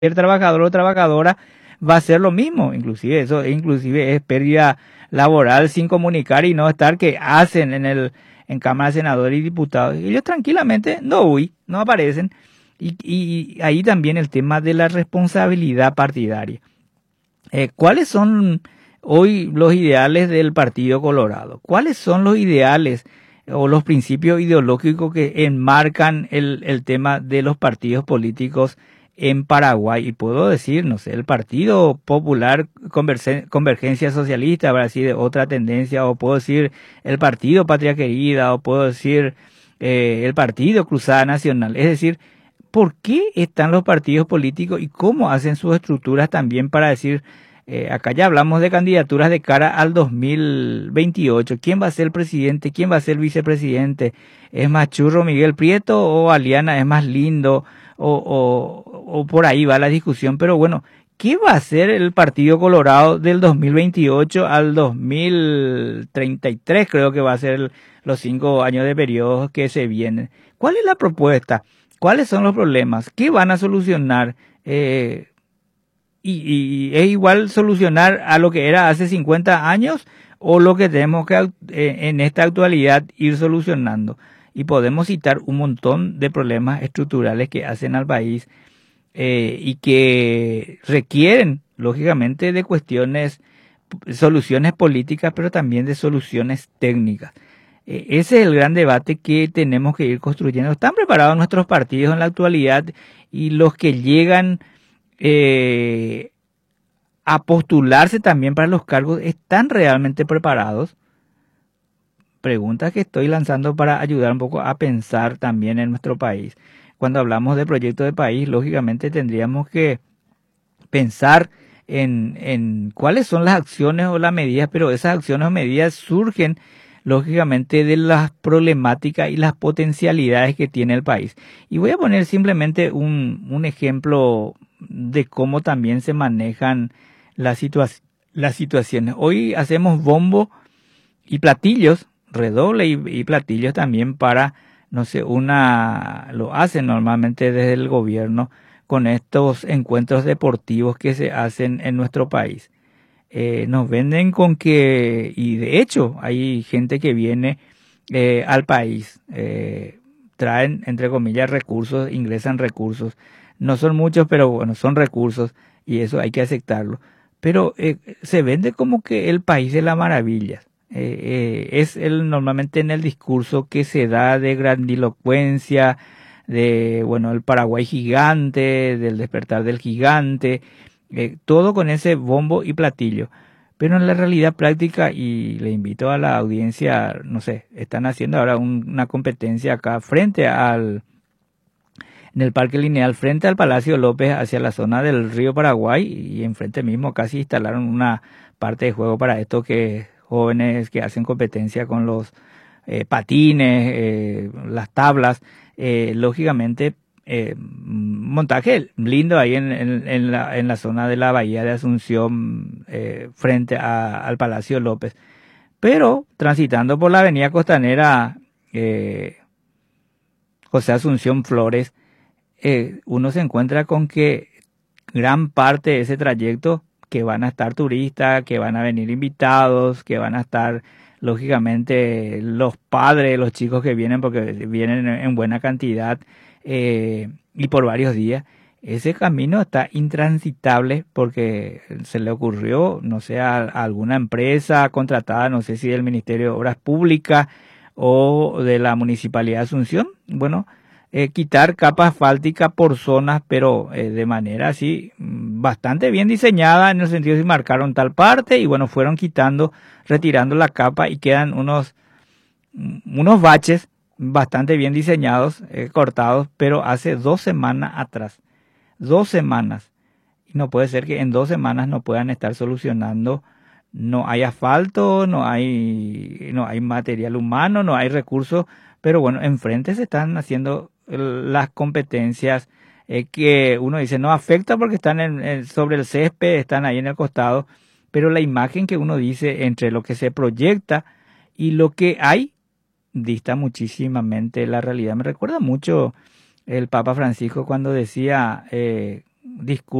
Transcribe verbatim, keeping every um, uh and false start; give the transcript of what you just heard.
el trabajador o trabajadora va a ser lo mismo, inclusive eso, inclusive es pérdida laboral sin comunicar y no estar que hacen en el en Cámara de Senadores y Diputados. Ellos tranquilamente no huyen, no aparecen. Y, y ahí también el tema de la responsabilidad partidaria. Eh, ¿Cuáles son hoy los ideales del Partido Colorado? ¿Cuáles son los ideales o los principios ideológicos que enmarcan el, el tema de los partidos políticos en Paraguay? Y puedo decir, no sé, el Partido Popular Convergencia Socialista, habrá así de otra tendencia, o puedo decir el Partido Patria Querida, o puedo decir eh, el Partido Cruzada Nacional. Es decir, ¿por qué están los partidos políticos y cómo hacen sus estructuras también para decir, eh, acá ya hablamos de candidaturas de cara al dos mil veintiocho, ¿quién va a ser el presidente? ¿Quién va a ser el vicepresidente? ¿Es más churro Miguel Prieto o Aliana es más lindo? O, o, o por ahí va la discusión, pero bueno, ¿qué va a hacer el Partido Colorado del dos mil veintiocho al dos mil treinta y tres? Creo que va a ser el, los cinco años de periodo que se vienen. ¿Cuál es la propuesta? ¿Cuáles son los problemas? ¿Qué van a solucionar? Eh, y, y es igual solucionar a lo que era hace cincuenta años o lo que tenemos que eh, en esta actualidad ir solucionando. Y podemos citar un montón de problemas estructurales que hacen al país eh, y que requieren, lógicamente, de cuestiones, soluciones políticas, pero también de soluciones técnicas. Ese es el gran debate que tenemos que ir construyendo. ¿Están preparados nuestros partidos en la actualidad y los que llegan eh, a postularse también para los cargos están realmente preparados? Preguntas que estoy lanzando para ayudar un poco a pensar también en nuestro país. Cuando hablamos de proyecto de país, lógicamente tendríamos que pensar en, en cuáles son las acciones o las medidas, pero esas acciones o medidas surgen lógicamente de las problemáticas y las potencialidades que tiene el país. Y voy a poner simplemente un, un ejemplo de cómo también se manejan las, situa las situaciones. Hoy hacemos bombo y platillos, redoble y, y platillos también para, no sé, una, lo hacen normalmente desde el gobierno con estos encuentros deportivos que se hacen en nuestro país. Eh, nos venden con que, y de hecho hay gente que viene eh, al país, eh, traen entre comillas recursos, ingresan recursos, no son muchos pero bueno, son recursos y eso hay que aceptarlo, pero eh, se vende como que el país de las maravillas. Eh, eh, es el normalmente en el discurso que se da de grandilocuencia, de bueno, el Paraguay gigante, del despertar del gigante, Eh, todo con ese bombo y platillo. Pero en la realidad práctica, y le invito a la audiencia, no sé, están haciendo ahora un, una competencia acá frente al, en el Parque Lineal, frente al Palacio López, hacia la zona del río Paraguay, y enfrente mismo casi instalaron una parte de juego para estos que jóvenes que hacen competencia con los eh, patines, eh, las tablas, eh, lógicamente eh, montaje lindo ahí en, en, en, la, en la zona de la Bahía de Asunción, eh, frente a, al Palacio López. Pero transitando por la avenida costanera eh, José Asunción Flores, eh, uno se encuentra con que gran parte de ese trayecto, que van a estar turistas, que van a venir invitados, que van a estar lógicamente los padres, los chicos que vienen porque vienen en buena cantidad, eh, y por varios días, ese camino está intransitable porque se le ocurrió, no sé, a, a alguna empresa contratada, no sé si del Ministerio de Obras Públicas o de la Municipalidad de Asunción, bueno, eh, quitar capa asfáltica por zonas, pero eh, de manera así bastante bien diseñada, en el sentido de si marcaron tal parte y bueno, fueron quitando, retirando la capa y quedan unos, unos baches bastante bien diseñados, eh, cortados, pero hace dos semanas atrás, dos semanas, y no puede ser que en dos semanas no puedan estar solucionando. No hay asfalto, no hay, no hay material humano, no hay recursos, pero bueno, enfrente se están haciendo las competencias eh, que uno dice no afecta porque están en, en, sobre el césped, están ahí en el costado, pero la imagen que uno dice entre lo que se proyecta y lo que hay dista muchísimamente la realidad. Me recuerda mucho el Papa Francisco cuando decía, eh, discurso